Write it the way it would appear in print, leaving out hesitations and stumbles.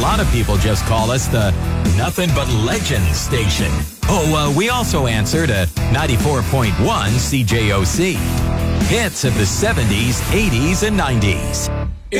lot of people just call us the Nothing But Legends station. Oh, we also answer to 94.1 CJOC. Hits of the 70s, 80s, and 90s.